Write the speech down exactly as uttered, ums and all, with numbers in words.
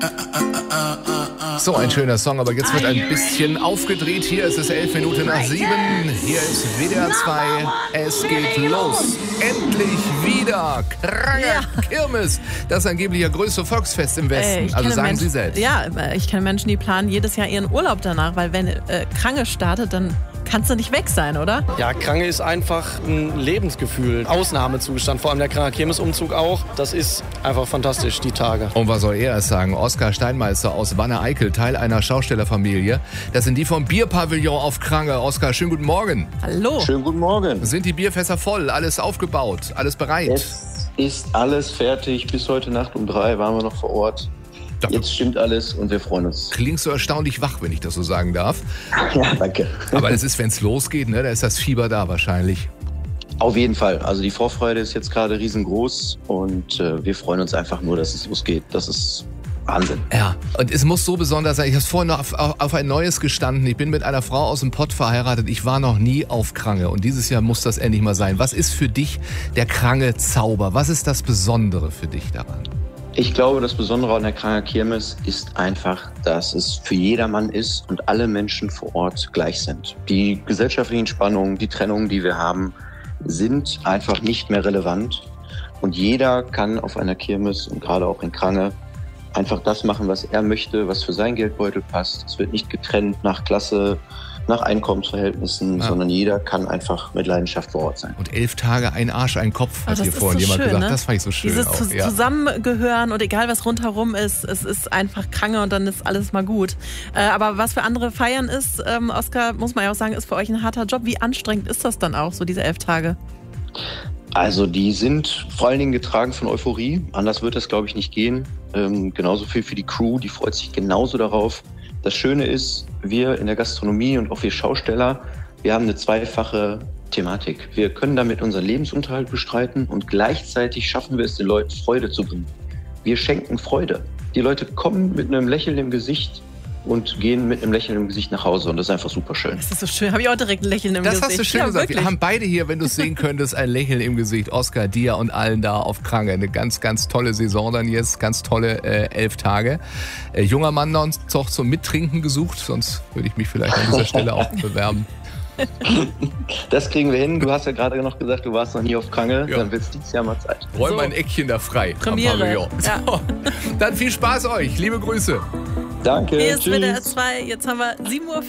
So ein schöner Song, aber jetzt wird ein bisschen aufgedreht. Hier ist es elf Minuten nach sieben. Hier ist W D R zwei. Es geht los. Endlich wieder Krange ja. Kirmes. Das angeblich größte Volksfest im Westen. Äh, also sagen Menschen, Sie selbst. Ja, ich kenne Menschen, die planen jedes Jahr ihren Urlaub danach, weil wenn äh, Krange startet, dann kannst du nicht weg sein, oder? Ja, Krange ist einfach ein Lebensgefühl. Ausnahmezustand, vor allem der Kranger Kirmesumzug auch. Das ist einfach fantastisch, die Tage. Und was soll er es sagen? Oskar Steinmeister aus Wanne-Eickel, Teil einer Schaustellerfamilie. Das sind die vom Bierpavillon auf Krange. Oskar, schönen guten Morgen. Hallo. Schönen guten Morgen. Sind die Bierfässer voll? Alles aufgebaut? Alles bereit? Es ist alles fertig. Bis heute Nacht um drei waren wir noch vor Ort. Jetzt stimmt alles und wir freuen uns. Klingst du erstaunlich wach, wenn ich das so sagen darf. Ja, danke. Aber es ist, wenn es losgeht, ne, da ist das Fieber da wahrscheinlich. Auf jeden Fall. Also die Vorfreude ist jetzt gerade riesengroß und äh, wir freuen uns einfach nur, dass es losgeht. Das ist Wahnsinn. Ja, und es muss so besonders sein. Ich habe vorhin noch auf, auf ein neues gestanden. Ich bin mit einer Frau aus dem Pott verheiratet. Ich war noch nie auf Krange und dieses Jahr muss das endlich mal sein. Was ist für dich der Krange-Zauber? Was ist das Besondere für dich daran? Ich glaube, das Besondere an der Kranger Kirmes ist einfach, dass es für jedermann ist und alle Menschen vor Ort gleich sind. Die gesellschaftlichen Spannungen, die Trennungen, die wir haben, sind einfach nicht mehr relevant. Und jeder kann auf einer Kirmes und gerade auch in Krange einfach das machen, was er möchte, was für sein Geldbeutel passt. Es wird nicht getrennt nach Klasse, nach Einkommensverhältnissen, ja. sondern jeder kann einfach mit Leidenschaft vor Ort sein. Und elf Tage ein Arsch, ein Kopf, hat oh, hier vorhin so jemand schön, gesagt. Ne? Das fand ich so schön. Dieses auch, zu- ja. Zusammengehören und egal was rundherum ist, es ist einfach Krange und dann ist alles mal gut. Äh, aber was für andere feiern ist, ähm, Oskar, muss man ja auch sagen, ist für euch ein harter Job. Wie anstrengend ist das dann auch, so diese elf Tage? Also die sind vor allen Dingen getragen von Euphorie. Anders wird das, glaube ich, nicht gehen. Ähm, genauso viel für die Crew, die freut sich genauso darauf. Das Schöne ist, wir in der Gastronomie und auch wir Schausteller, wir haben eine zweifache Thematik. Wir können damit unseren Lebensunterhalt bestreiten und gleichzeitig schaffen wir es, den Leuten Freude zu bringen. Wir schenken Freude. Die Leute kommen mit einem Lächeln im Gesicht und gehen mit einem Lächeln im Gesicht nach Hause und das ist einfach super schön. Das ist so schön. Habe ich auch direkt ein Lächeln im das Gesicht. Das hast du schön ja, gesagt. Wirklich. Wir haben beide hier, wenn du es sehen könntest, ein Lächeln im Gesicht. Oskar, dir und allen da auf Krange. Eine ganz, ganz tolle Saison dann jetzt. Ganz tolle äh, elf Tage. Äh, junger Mann noch zum Mittrinken gesucht. Sonst würde ich mich vielleicht an dieser Stelle auch bewerben. Das kriegen wir hin. Du hast ja gerade noch gesagt, du warst noch nie auf Krange. Ja. Dann wird es dieses Jahr mal Zeit. Räum So. mal ein Eckchen da frei. Premiere. Am Ja. So. Dann viel Spaß euch. Liebe Grüße. Danke. Hier ist Tschüss. W D R zwei. Jetzt haben wir sieben Uhr